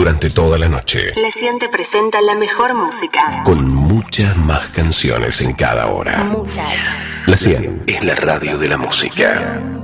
durante toda la noche. La 100 te presenta la mejor música. Con muchas más canciones en cada hora. Muchas. La 100 es la radio de la música.